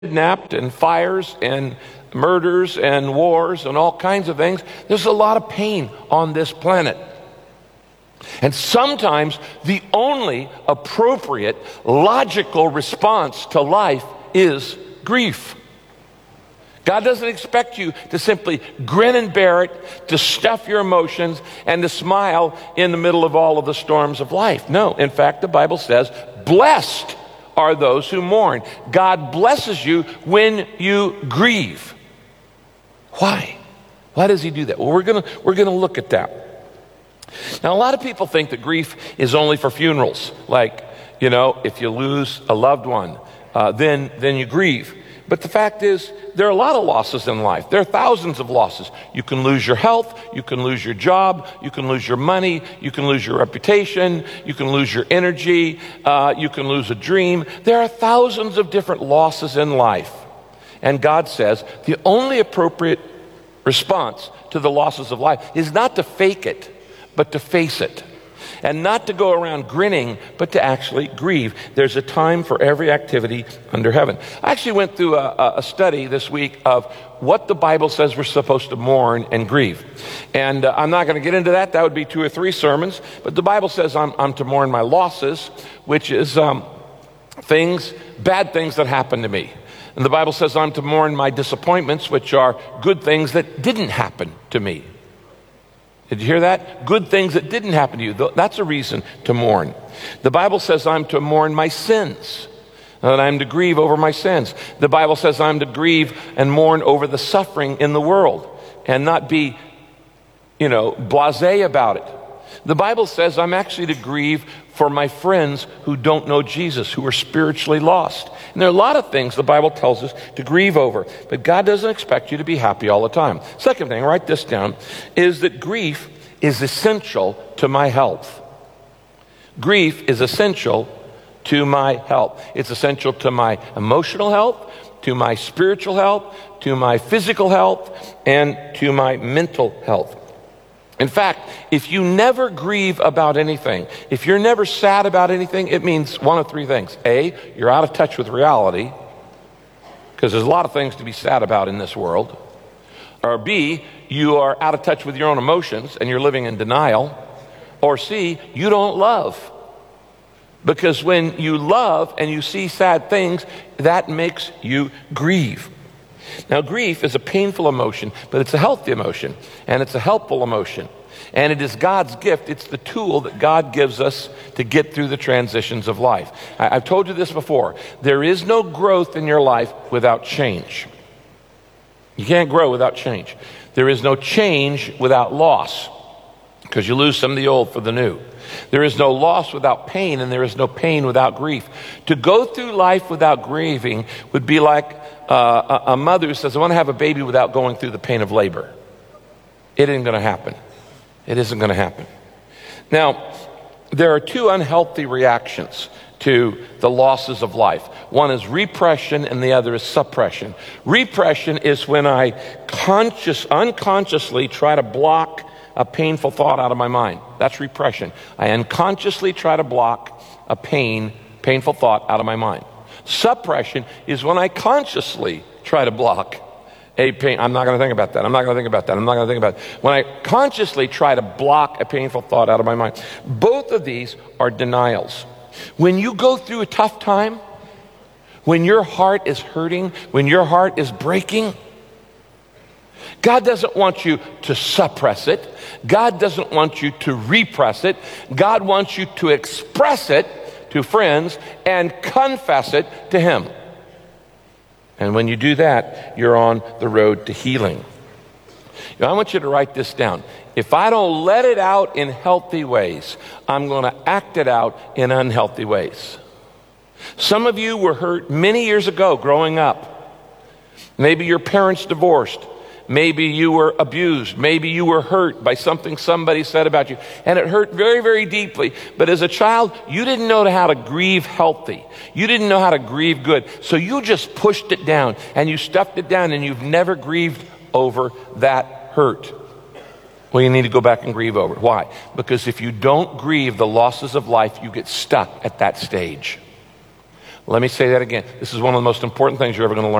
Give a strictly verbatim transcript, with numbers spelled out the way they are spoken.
kidnapped and fires and murders and wars and all kinds of things. There's a lot of pain on this planet. And sometimes the only appropriate, logical response to life is grief. God doesn't expect you to simply grin and bear it, to stuff your emotions, and to smile in the middle of all of the storms of life. No, in fact, the Bible says, blessed are those who mourn. God blesses you when you grieve. Why? Why does he do that? Well, we're gonna, we're gonna look at that. Now, a lot of people think that grief is only for funerals. Like, you know, if you lose a loved one, uh, then, then you grieve. But the fact is, there are a lot of losses in life. There are thousands of losses. You can lose your health, you can lose your job, you can lose your money, you can lose your reputation, you can lose your energy, uh, you can lose a dream. There are thousands of different losses in life. And God says the only appropriate response to the losses of life is not to fake it, but to face it. And not to go around grinning, but to actually grieve. There's a time for every activity under heaven. I actually went through a, a study this week of what the Bible says we're supposed to mourn and grieve. And uh, I'm not going to get into that. That would be two or three sermons. But the Bible says I'm, I'm to mourn my losses, which is um, things, bad things that happened to me. And the Bible says I'm to mourn my disappointments, which are good things that didn't happen to me. Did you hear that? Good things that didn't happen to you. That's a reason to mourn. The Bible says I'm to mourn my sins, that I'm to grieve over my sins. The Bible says I'm to grieve and mourn over the suffering in the world and not be, you know, blasé about it. The Bible says I'm actually to grieve for my friends who don't know Jesus, who are spiritually lost. And there are a lot of things the Bible tells us to grieve over, but God doesn't expect you to be happy all the time. Second thing, write this down, is that grief is essential to my health. Grief is essential to my health. It's essential to my emotional health, to my spiritual health, to my physical health, and to my mental health. In fact, if you never grieve about anything, if you're never sad about anything, it means one of three things. A, you're out of touch with reality, because there's a lot of things to be sad about in this world. Or B, you are out of touch with your own emotions and you're living in denial. Or C, you don't love. Because when you love and you see sad things, that makes you grieve. Now, grief is a painful emotion, but it's a healthy emotion, and it's a helpful emotion. And it is God's gift. It's the tool that God gives us to get through the transitions of life. I, I've told you this before. There is no growth in your life without change. You can't grow without change. There is no change without loss, because you lose some of the old for the new. There is no loss without pain, and there is no pain without grief. To go through life without grieving would be like uh, a, a mother who says, I want to have a baby without going through the pain of labor. It isn't going to happen. It isn't going to happen. Now, there are two unhealthy reactions to the losses of life. One is repression and the other is suppression. Repression is when I conscious, unconsciously try to block a painful thought out of my mind. That's repression. I unconsciously try to block a pain, painful thought out of my mind. Suppression is when I consciously try to block a pain. I'm not going to think about that. I'm not going to think about that. I'm not going to think about it. When I consciously try to block a painful thought out of my mind. Both of these are denials. When you go through a tough time, when your heart is hurting, when your heart is breaking, God doesn't want you to suppress it. God doesn't want you to repress it. God wants you to express it to friends and confess it to Him. And when you do that, you're on the road to healing. Now, I want you to write this down. If I don't let it out in healthy ways, I'm going to act it out in unhealthy ways. Some of you were hurt many years ago growing up. Maybe your parents divorced. Maybe you were abused. Maybe you were hurt by something somebody said about you. And it hurt very, very deeply. But as a child, you didn't know how to grieve healthy. You didn't know how to grieve good. So you just pushed it down and you stuffed it down and you've never grieved over that hurt. Well, you need to go back and grieve over it. Why? Because if you don't grieve the losses of life, you get stuck at that stage. Let me say that again. This is one of the most important things you're ever going to learn.